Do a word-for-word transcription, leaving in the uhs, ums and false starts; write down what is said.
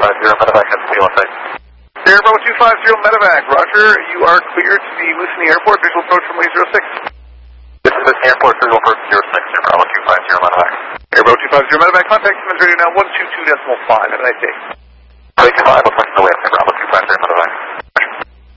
five zero medevac at C one site. Air Bravo two five zero medevac, roger. You are cleared to the Moosonee Airport, visual approach from zero six. This is Moosonee Airport, visual approach zero six, Air Bravo two five zero medevac. Air Bravo two five zero medevac, contact Siemens Radio now one two two decimal five. Have a nice day. two five,